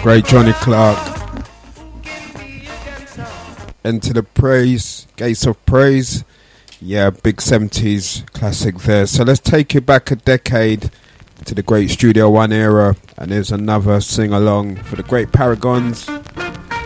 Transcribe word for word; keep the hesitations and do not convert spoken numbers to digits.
great Johnny Clark. Enter the Praise, Gates of Praise. Yeah, big seventies classic there. So let's take you back a decade to the great Studio One era, and there's another sing along for the great Paragons.